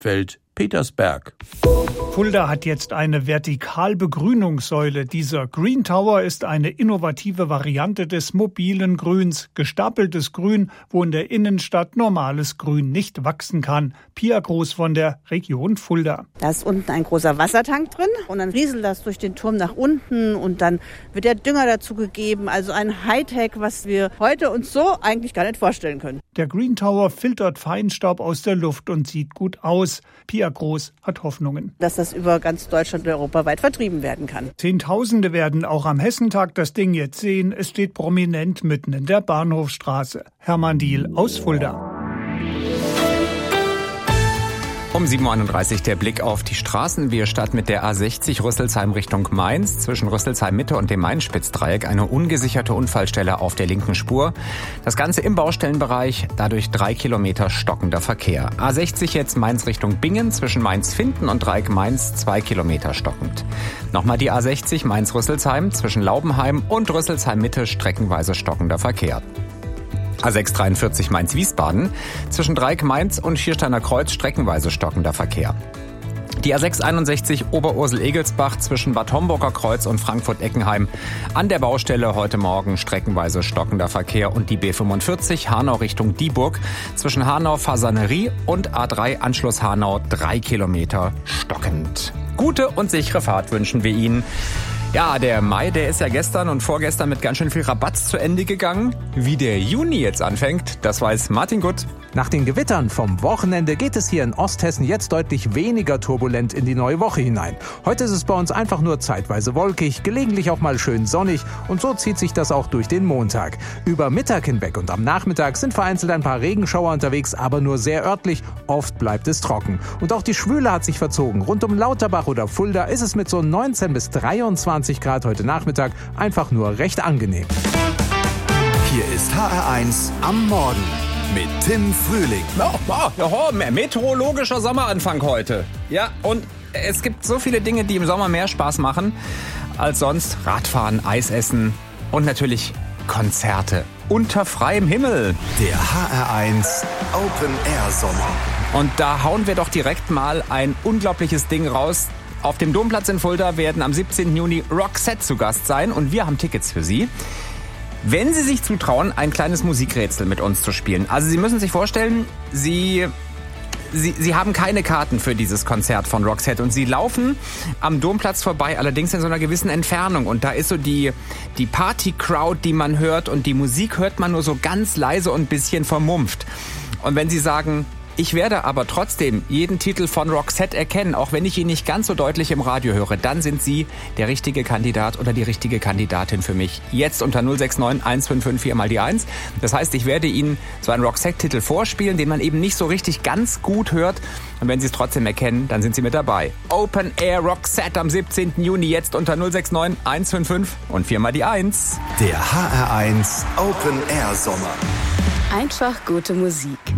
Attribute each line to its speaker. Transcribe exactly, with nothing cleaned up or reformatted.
Speaker 1: Welt-Petersberg.
Speaker 2: Fulda hat jetzt eine Vertikalbegrünungssäule. Dieser Green Tower ist eine innovative Variante des mobilen Grüns. Gestapeltes Grün, wo in der Innenstadt normales Grün nicht wachsen kann. Pia Groß von der Region Fulda.
Speaker 3: Da ist unten ein großer Wassertank drin und dann rieselt das durch den Turm nach unten und dann wird der Dünger dazu gegeben. Also ein Hightech, was wir heute uns so eigentlich gar nicht vorstellen können.
Speaker 2: Der Green Tower filtert Feinstaub aus der Luft und sieht gut aus. Pia Groß hat Hoffnungen,
Speaker 3: dass das über ganz Deutschland und europaweit vertrieben werden kann.
Speaker 2: Zehntausende werden auch am Hessentag das Ding jetzt sehen. Es steht prominent mitten in der Bahnhofstraße. Hermann Diehl aus Fulda.
Speaker 4: Um sieben Uhr einunddreißig der Blick auf die Straßen. Wir starten mit der A sechzig Rüsselsheim Richtung Mainz. Zwischen Rüsselsheim Mitte und dem Main-Spitzdreieck eine ungesicherte Unfallstelle auf der linken Spur. Das Ganze im Baustellenbereich, dadurch drei Kilometer stockender Verkehr. A sechzig jetzt Mainz Richtung Bingen, zwischen Mainz-Finden und Dreieck Mainz zwei Kilometer stockend. Nochmal die A sechzig Mainz-Rüsselsheim, zwischen Laubenheim und Rüsselsheim Mitte streckenweise stockender Verkehr. A sechs dreiundvierzig Mainz-Wiesbaden, zwischen Dreieck Mainz und Schiersteiner Kreuz streckenweise stockender Verkehr. Die A sechs einundsechzig Oberursel-Egelsbach zwischen Bad Homburger Kreuz und Frankfurt-Eckenheim. An der Baustelle heute Morgen streckenweise stockender Verkehr. Und die B fünfundvierzig Hanau Richtung Dieburg zwischen Hanau-Fasanerie und A drei Anschluss Hanau drei Kilometer stockend. Gute und sichere Fahrt wünschen wir Ihnen. Ja, der Mai, der ist ja gestern und vorgestern mit ganz schön viel Rabatz zu Ende gegangen. Wie der Juni jetzt anfängt, das weiß Martin Gutt.
Speaker 5: Nach den Gewittern vom Wochenende geht es hier in Osthessen jetzt deutlich weniger turbulent in die neue Woche hinein. Heute ist es bei uns einfach nur zeitweise wolkig, gelegentlich auch mal schön sonnig und so zieht sich das auch durch den Montag. Über Mittag hinweg und am Nachmittag sind vereinzelt ein paar Regenschauer unterwegs, aber nur sehr örtlich. Oft bleibt es trocken. Und auch die Schwüle hat sich verzogen. Rund um Lauterbach oder Fulda ist es mit so neunzehn bis dreiundzwanzig Grad heute Nachmittag einfach nur recht angenehm.
Speaker 6: Hier ist H R eins am Morgen mit Tim Frühling.
Speaker 4: Oh, oh, oh, meteorologischer Sommeranfang heute. Ja, und es gibt so viele Dinge, die im Sommer mehr Spaß machen als sonst. Radfahren, Eis essen und natürlich Konzerte unter freiem Himmel.
Speaker 6: Der H R eins Open Air Sommer.
Speaker 4: Und da hauen wir doch direkt mal ein unglaubliches Ding raus. Auf dem Domplatz in Fulda werden am siebzehnten Juni Roxette zu Gast sein und wir haben Tickets für Sie. Wenn Sie sich zutrauen, ein kleines Musikrätsel mit uns zu spielen. Also Sie müssen sich vorstellen, Sie, Sie, Sie haben keine Karten für dieses Konzert von Roxette und Sie laufen am Domplatz vorbei, allerdings in so einer gewissen Entfernung. Und da ist so die, die Party-Crowd, die man hört und die Musik hört man nur so ganz leise und ein bisschen vermumpft. Und wenn Sie sagen, ich werde aber trotzdem jeden Titel von Roxette erkennen, auch wenn ich ihn nicht ganz so deutlich im Radio höre, dann sind Sie der richtige Kandidat oder die richtige Kandidatin für mich. Jetzt unter null sechs neun eins fünf fünf vier mal die eins. Das heißt, ich werde Ihnen so einen Roxette-Titel vorspielen, den man eben nicht so richtig ganz gut hört. Und wenn Sie es trotzdem erkennen, dann sind Sie mit dabei. Open Air Roxette am siebzehnten Juni, jetzt unter null sechs neun eins fünf fünf und vier mal die eins.
Speaker 6: Der H R eins Open Air Sommer.
Speaker 7: Einfach gute Musik.